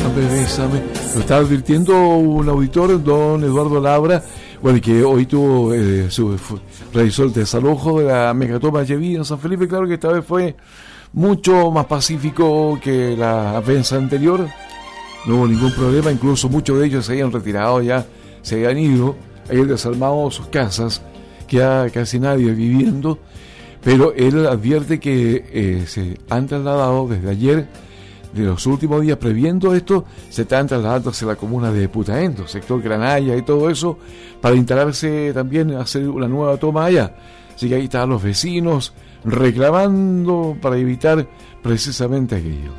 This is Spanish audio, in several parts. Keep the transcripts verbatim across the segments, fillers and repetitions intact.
Bésame, bésame. Lo está advirtiendo un auditor, don Eduardo Labra, bueno, que hoy tuvo, eh, su, fue, realizó el desalojo de la megatoma Yeví en San Felipe. Claro que esta vez fue mucho más pacífico que la vez anterior. No hubo ningún problema, incluso muchos de ellos se habían retirado ya, se habían ido, habían desarmado sus casas, queda casi nadie viviendo, pero él advierte que eh, se han trasladado desde ayer, de los últimos días previendo esto, se están trasladando hacia la comuna de Putaendo, sector Granaya y todo eso, para instalarse también, hacer una nueva toma allá. Así que ahí están los vecinos reclamando para evitar precisamente aquello.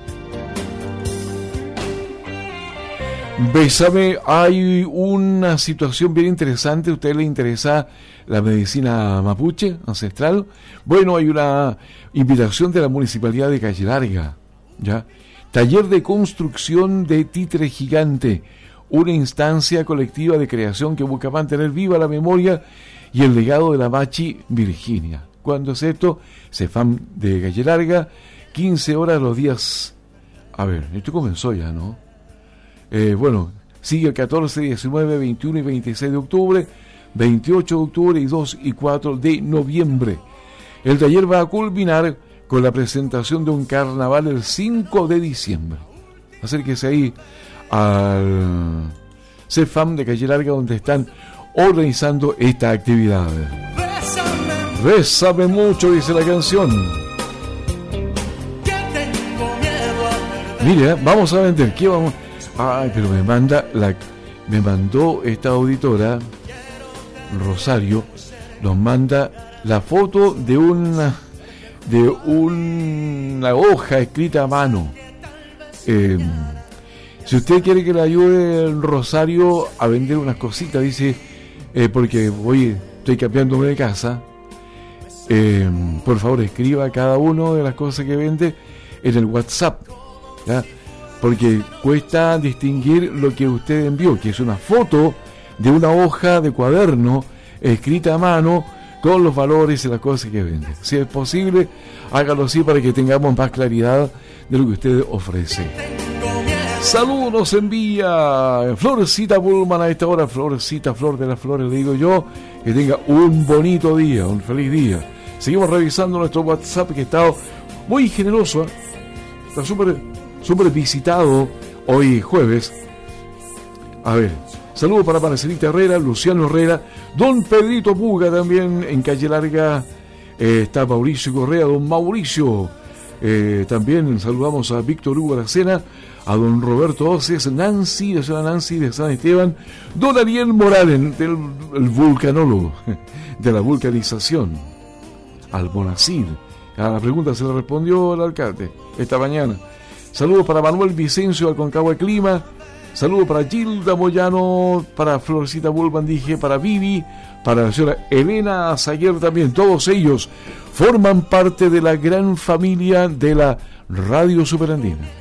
Bésame, hay una situación bien interesante. ¿A usted le interesa la medicina mapuche ancestral? Bueno, hay una invitación de la Municipalidad de Calle Larga, ¿ya? Taller de construcción de títere gigante, una instancia colectiva de creación que busca mantener viva la memoria y el legado de la Machi Virginia. ¿Cuándo es esto? CEFAM de Calle Larga, quince horas los días... A ver, esto comenzó ya, ¿no? Eh, bueno, sigue el catorce, diecinueve, veintiuno y veintiséis de octubre, veintiocho de octubre y dos y cuatro de noviembre. El taller va a culminar con la presentación de un carnaval el cinco de diciembre. Acérquese ahí al CEFAM de Calle Larga, donde están organizando esta actividad. Bésame, Bésame mucho, dice la canción. Mire, vamos a vender. ¿Qué vamos? Ay, pero me manda la, me mandó esta auditora, Rosario, nos manda la foto de una de una hoja escrita a mano. Eh, si usted quiere que le ayude el Rosario a vender unas cositas, dice, eh, porque voy, estoy cambiándome de casa, eh, por favor escriba cada una de las cosas que vende en el WhatsApp, ¿ya? Porque cuesta distinguir lo que usted envió, que es una foto de una hoja de cuaderno escrita a mano con los valores y las cosas que vende. Si es posible, hágalo así para que tengamos más claridad de lo que usted ofrece. Saludos nos envía Florcita Bullman a esta hora. Florcita, flor de las flores, le digo yo. Que tenga un bonito día, un feliz día. Seguimos revisando nuestro WhatsApp, que está muy generoso, ¿eh? Está súper súper visitado hoy jueves. A ver, saludos para Marcelita Herrera, Luciano Herrera, don Pedrito Puga también en Calle Larga. Eh, está Mauricio Correa, don Mauricio. Eh, también saludamos a Víctor Hugo Aracena, a don Roberto Oces, Nancy, de San Nancy de San Esteban, don Ariel Morales, del el vulcanólogo de la vulcanización, al Monacid. A la pregunta se le respondió el alcalde esta mañana. Saludos para Manuel Vicencio, al Concagua Clima. Saludos para Gilda Moyano, para Florcita Bulban, dije, para Vivi, para la señora Elena Azaguer también. Todos ellos forman parte de la gran familia de la Radio Superandina.